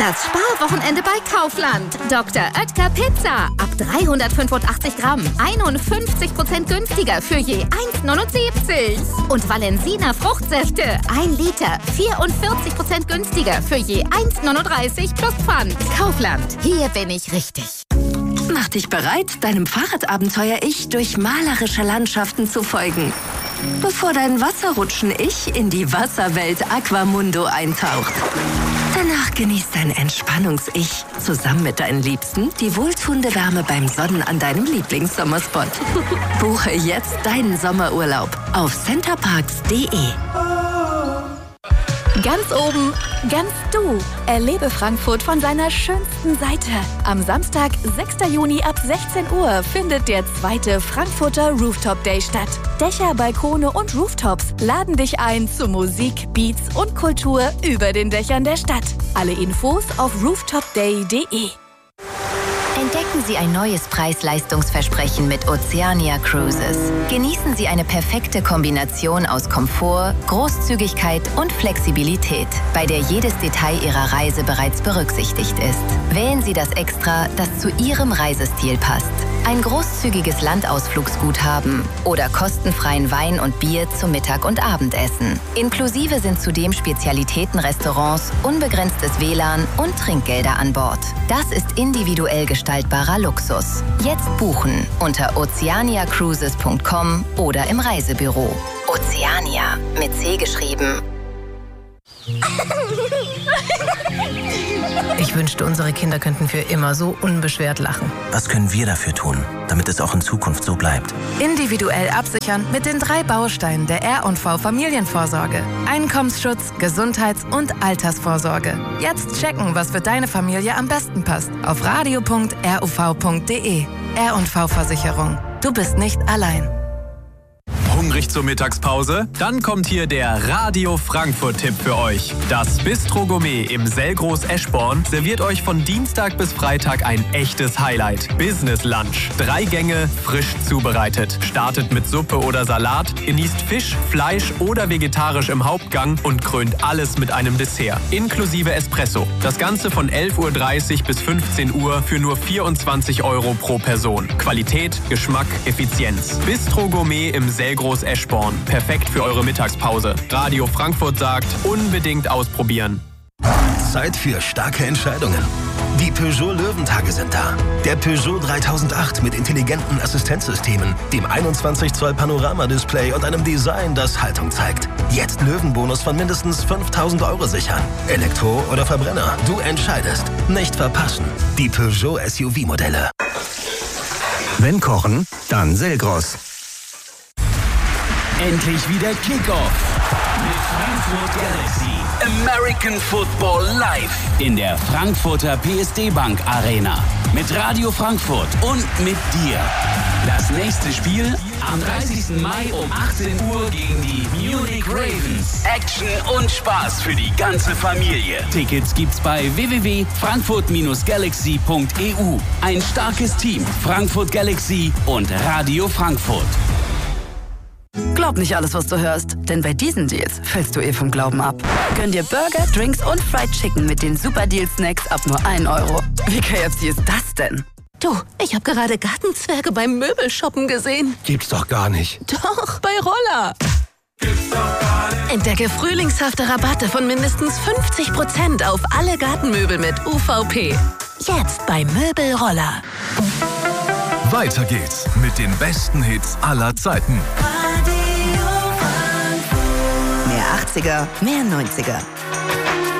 Das Sparwochenende bei Kaufland. Dr. Oetker Pizza. Ab 385 Gramm. 51% günstiger für je 1,79. Und Valensina Fruchtsäfte. 1 Liter. 44% günstiger für je 1,39 plus Pfand. Kaufland. Hier bin ich richtig. Mach dich bereit, deinem Fahrradabenteuer-Ich durch malerische Landschaften zu folgen. Bevor dein Wasserrutschen-Ich in die Wasserwelt Aquamundo eintaucht. Danach genießt dein Entspannungs-Ich zusammen mit deinen Liebsten die wohltuende Wärme beim Sonnen an deinem Lieblingssommerspot. Buche jetzt deinen Sommerurlaub auf centerparks.de. Ganz oben, ganz du. Erlebe Frankfurt von seiner schönsten Seite. Am Samstag, 6. Juni ab 16 Uhr findet der 2. Frankfurter Rooftop Day statt. Dächer, Balkone und Rooftops laden dich ein zu Musik, Beats und Kultur über den Dächern der Stadt. Alle Infos auf rooftopday.de. Entdecken Sie ein neues Preis-Leistungsversprechen mit Oceania Cruises. Genießen Sie eine perfekte Kombination aus Komfort, Großzügigkeit und Flexibilität, bei der jedes Detail Ihrer Reise bereits berücksichtigt ist. Wählen Sie das Extra, das zu Ihrem Reisestil passt. Ein großzügiges Landausflugsguthaben oder kostenfreien Wein und Bier zum Mittag- und Abendessen. Inklusive sind zudem Spezialitätenrestaurants, unbegrenztes WLAN und Trinkgelder an Bord. Das ist individuell gestaltbarer Luxus. Jetzt buchen unter oceaniacruises.com oder im Reisebüro. Oceania mit C geschrieben. Ich wünschte, unsere Kinder könnten für immer so unbeschwert lachen. Was können wir dafür tun, damit es auch in Zukunft so bleibt? Individuell absichern mit den 3 Bausteinen der R&V Familienvorsorge. Einkommensschutz, Gesundheits- und Altersvorsorge. Jetzt checken, was für deine Familie am besten passt. Auf radio.ruv.de. R&V Versicherung. Du bist nicht allein. Hungrig zur Mittagspause? Dann kommt hier der Radio Frankfurt-Tipp für euch. Das Bistro Gourmet im Selgros Eschborn serviert euch von Dienstag bis Freitag ein echtes Highlight. Business Lunch. 3 Gänge, frisch zubereitet. Startet mit Suppe oder Salat, genießt Fisch, Fleisch oder vegetarisch im Hauptgang und krönt alles mit einem Dessert. Inklusive Espresso. Das Ganze von 11.30 Uhr bis 15 Uhr für nur 24 € pro Person. Qualität, Geschmack, Effizienz. Bistro Gourmet im Selgros Eschborn. Perfekt für eure Mittagspause. Radio Frankfurt sagt, unbedingt ausprobieren. Zeit für starke Entscheidungen. Die Peugeot Löwentage sind da. Der Peugeot 3008 mit intelligenten Assistenzsystemen, dem 21 Zoll Panoramadisplay und einem Design, das Haltung zeigt. Jetzt Löwenbonus von mindestens 5.000 € sichern. Elektro oder Verbrenner, du entscheidest. Nicht verpassen. Die Peugeot SUV-Modelle. Wenn kochen, dann Selgros. Endlich wieder Kickoff mit Frankfurt Galaxy. American Football live in der Frankfurter PSD Bank Arena. Mit Radio Frankfurt und mit dir. Das nächste Spiel am 30. Mai um 18 Uhr gegen die Munich Ravens. Action und Spaß für die ganze Familie. Tickets gibt's bei www.frankfurt-galaxy.eu. Ein starkes Team, Frankfurt Galaxy und Radio Frankfurt. Glaub nicht alles, was du hörst, denn bei diesen Deals fällst du vom Glauben ab. Gönn dir Burger, Drinks und Fried Chicken mit den Super Deal Snacks ab nur 1 €. Wie KFC ist das denn? Du, ich habe gerade Gartenzwerge beim Möbelshoppen gesehen. Gibt's doch gar nicht. Doch, bei Roller. Entdecke frühlingshafte Rabatte von mindestens 50% auf alle Gartenmöbel mit UVP. Jetzt bei Möbelroller. Weiter geht's mit den besten Hits aller Zeiten. Mehr 80er, mehr 90er.